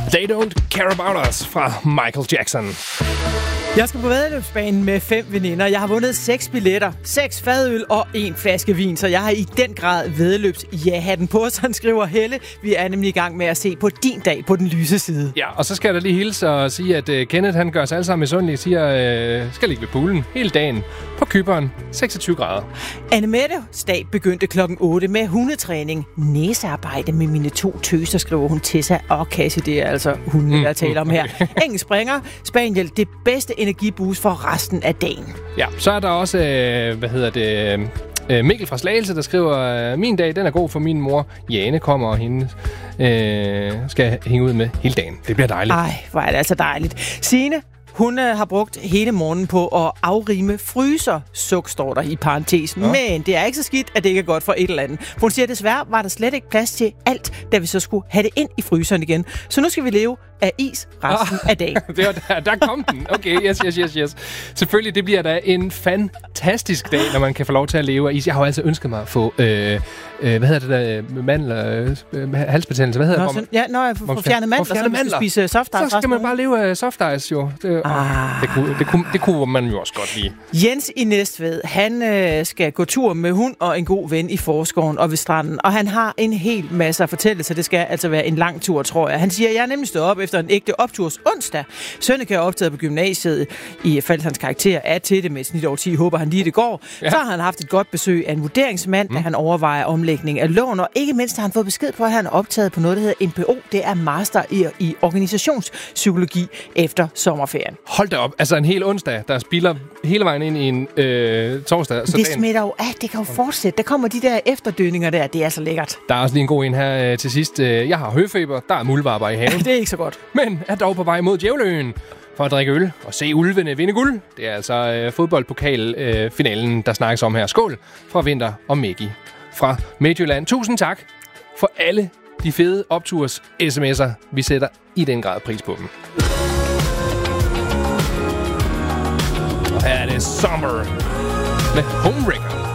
They Don't Care About Us fra Michael Jackson. Jeg skal på væddeløbsbanen med 5 veninder. Jeg har vundet 6 billetter, 6 fadøl og 1 flaske vin, så jeg har i den grad væddeløbs-ja-hatten på, sådan skriver Helle. Vi er nemlig i gang med at se på din dag på den lyse side. Ja, og så skal jeg da lige hilse og sige, at Kenneth han gør os alle sammen misundelige, siger, skal ligge ved poolen hele dagen på Cypern, 26 grader. Annemette Stab begyndte klokken 8 med hundetræning. Næsearbejde med mine 2 tøser, skriver hun. Tessa og Cassie, det er altså hunden, jeg taler om her. Ingen springer. Spaniel, det bedste energiboost for resten af dagen. Ja, så er der også, Mikkel fra Slagelse, der skriver, min dag, den er god for min mor. Jane kommer, og hende skal hænge ud med hele dagen. Det bliver dejligt. Ej, hvor er det altså dejligt. Signe, hun har brugt hele morgenen på at afrime fryser-suk, står der i parentesen. Ja. Men det er ikke så skidt, at det ikke er godt for et eller andet. Hun siger, desværre var der slet ikke plads til alt, da vi så skulle have det ind i fryseren igen. Så nu skal vi leve af is resten af dagen. Der kom den. Okay, yes. Selvfølgelig, det bliver da en fantastisk dag, når man kan få lov til at leve af is. Jeg har jo altså ønsket mig at få, hvad hedder det der, halsbetændelse, hvad hedder det? Ja, når jeg får fjernet mandler, så man skal spise soft ice. Så skal man bare leve af soft ice, jo. Det kunne man jo også godt lide. Jens i Næstved, han skal gå tur med hund og en god ven i forskoven og ved stranden, og han har en hel masse at fortælle, så det skal altså være en lang tur, tror jeg. Han siger, jeg er nemlig stået op efter en ægte opturs onsdag. Sønneke er optaget på gymnasiet. I faldt hans karakter er til det med et snit over 10. Håber han lige det går. Ja. Så har han haft et godt besøg af en vurderingsmand, da han overvejer omlægning af lån, og ikke mindst har han fået besked på, at han er optaget på noget, der hedder MPO. Det er master i organisationspsykologi efter sommerferien. Hold da op. Altså en hel onsdag, der spilder hele vejen ind i en torsdag. Så det smitter jo af. Det kan jo fortsætte. Der kommer de der efterdønninger der. Det er så lækkert. Der er også lige en god en her til sidst. Jeg har høfeber. Der er muldvarper i haven. Det er ikke så godt. Men er dog på vej mod Djævleøen for at drikke øl og se ulvene vinde guld. Det er altså fodboldpokalfinalen, der snakkes om her. Skål fra Vinter og Mæggi fra Midtjylland. Tusind tak for alle de fede opturs sms'er. Vi sætter i den grad pris på dem. Og her er det Summer med Homewrecker.